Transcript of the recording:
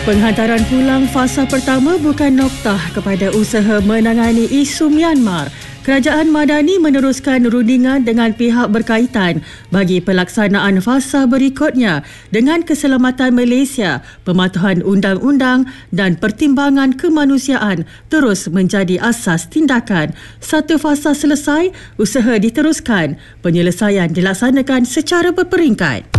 Penghantaran pulang fasa pertama bukan noktah kepada usaha menangani isu Myanmar. Kerajaan Madani meneruskan rundingan dengan pihak berkaitan bagi pelaksanaan fasa berikutnya dengan keselamatan Malaysia, pematuhan undang-undang dan pertimbangan kemanusiaan terus menjadi asas tindakan. Satu fasa selesai, usaha diteruskan. Penyelesaian dilaksanakan secara berperingkat.